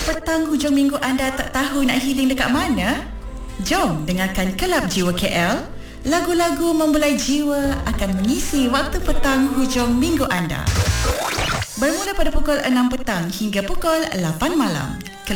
Petang hujung minggu anda tak tahu nak healing dekat mana? Jom dengarkan Kelab Jiwa KL. Lagu-lagu membelai jiwa akan mengisi waktu petang hujung minggu anda. Bermula pada pukul 6 petang hingga pukul 8 malam.